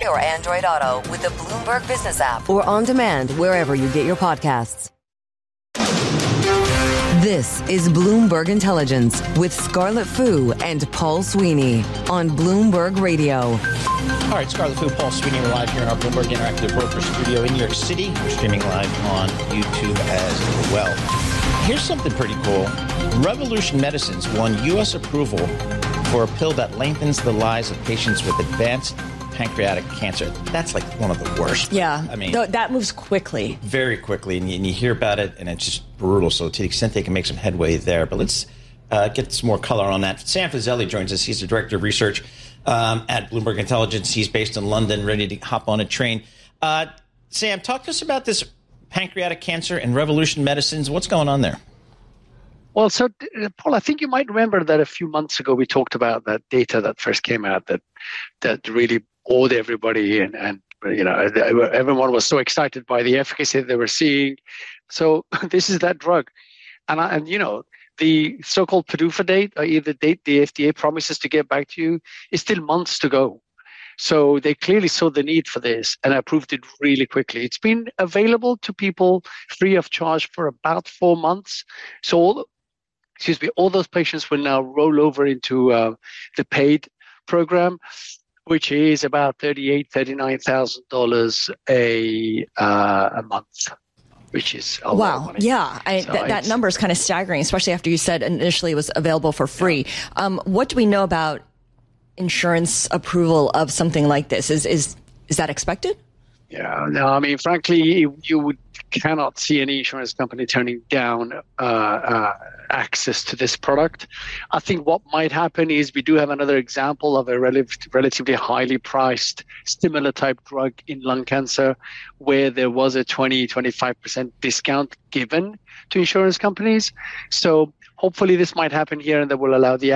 or Android Auto with the Bloomberg Business app. Or on demand wherever you get your podcasts. This is Bloomberg Intelligence with Scarlett Fu and Paul Sweeney on Bloomberg Radio. All right, Scarlett Fu, Paul Sweeney, we're live here in our Bloomberg Interactive Broker Studio in New York City. We're streaming live on YouTube as well. Here's something pretty cool. Revolution Medicines won U.S. approval for a pill that lengthens the lives of patients with advanced pancreatic cancer. That's like one of the worst. Yeah, I mean, that moves quickly. Very quickly, and you hear about it, and it's just brutal. So to the extent they can make some headway there. But let's get some more color on that. Sam Fazeli joins us. He's the Director of Research at Bloomberg Intelligence. He's based in London, ready to hop on a train. Sam, talk to us about this pancreatic cancer and Revolution Medicines. What's going on there? Well, so, Paul, I think you might remember that a few months ago we talked about that data that first came out that really awed everybody, and you know, everyone was so excited by the efficacy that they were seeing. So this is that drug, and you know, the so-called PDUFA date, or the date the FDA promises to get back to you, is still months to go. So they clearly saw the need for this and approved it really quickly. It's been available to people free of charge for about 4 months. So all those patients will now roll over into the paid program, which is about $39,000 a month, which is a lot of money. Yeah, that number is kind of staggering, especially after you said initially it was available for free. Yeah. What do we know about insurance approval of something like this? Is that expected? Yeah, no, I mean, frankly, you cannot see any insurance company turning down access to this product. I think what might happen is we do have another example of a relatively highly priced similar type drug in lung cancer where there was a 20-25% discount given to insurance companies. So hopefully this might happen here, and that will allow the